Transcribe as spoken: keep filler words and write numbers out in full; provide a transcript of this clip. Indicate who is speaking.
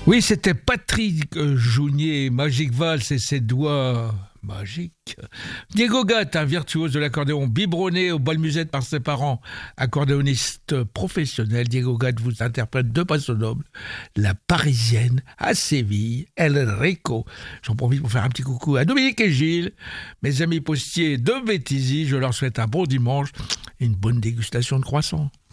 Speaker 1: Oui, c'était Patrick Jounier, Magic Valse et ses doigts magiques. Diego Gatt, un virtuose de l'accordéon biberonné au bal musette par ses parents, accordéoniste professionnel. Diego Gatt vous interprète deux passos nobles, La Parisienne à Séville, El Rico. J'en profite pour faire un petit coucou à Dominique et Gilles, mes amis postiers de Vétisy. Je leur souhaite un bon dimanche et une bonne dégustation de croissants.